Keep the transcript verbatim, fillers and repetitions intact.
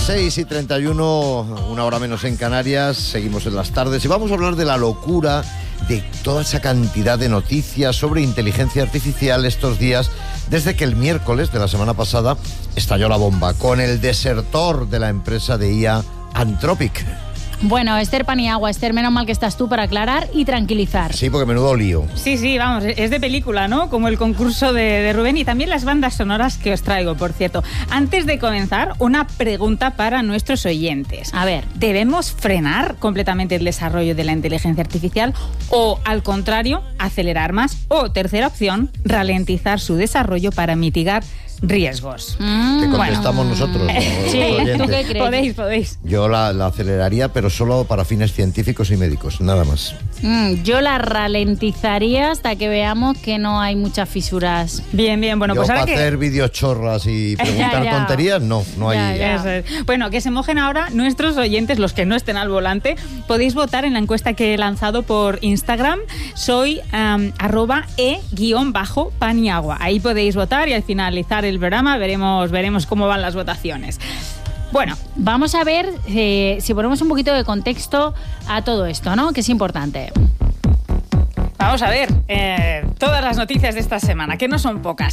seis y treinta y uno, una hora menos en Canarias, seguimos en las tardes y vamos a hablar de la locura de toda esa cantidad de noticias sobre inteligencia artificial estos días, desde que el miércoles de la semana pasada estalló la bomba con el desertor de la empresa de I A Anthropic. Bueno, Esther Paniagua, Esther, menos mal que estás tú para aclarar y tranquilizar. Sí, porque menudo lío. Sí, sí, vamos, es de película, ¿no? Como el concurso de, de Rubén y también las bandas sonoras que os traigo, por cierto. Antes de comenzar, una pregunta para nuestros oyentes. A ver. ¿Debemos frenar completamente el desarrollo de la inteligencia artificial o, al contrario, acelerar más? O, tercera opción, ralentizar su desarrollo para mitigar riesgos. Mm, ¿Qué contestamos bueno. nosotros? los Sí, oyentes? ¿tú qué crees? Podéis, podéis. Yo la, la aceleraría, pero solo para fines científicos y médicos, nada más. Mm, yo la ralentizaría hasta que veamos que no hay muchas fisuras. Bien, bien, bueno, Yo pues ahora para que... hacer videochorras y preguntar Ya, ya. tonterías, no, no hay... Ya, ya. Eso es. Bueno, que se mojen ahora nuestros oyentes, los que no estén al volante. Podéis votar en la encuesta que he lanzado por Instagram. Soy um, arroba e guión bajo paniagua. Ahí podéis votar y al finalizar el programa veremos, veremos cómo van las votaciones. Bueno, Vamos a ver eh, si ponemos un poquito de contexto a todo esto, ¿no? Que es importante. vamos a ver eh, todas las noticias de esta semana, que no son pocas.